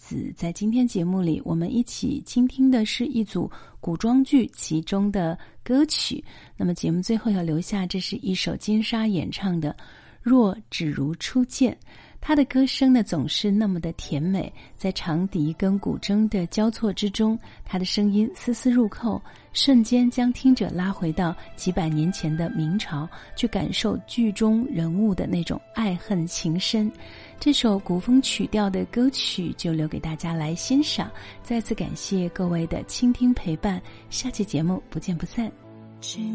子。在今天节目里，我们一起倾听的是一组古装剧其中的歌曲。那么节目最后要留下，这是一首金莎演唱的《若只如初见》。她的歌声呢，总是那么的甜美，在长笛跟古筝的交错之中，她的声音丝丝入扣，瞬间将听者拉回到几百年前的明朝，去感受剧中人物的那种爱恨情深。这首古风曲调的歌曲就留给大家来欣赏。再次感谢各位的倾听陪伴，下期节目不见不散。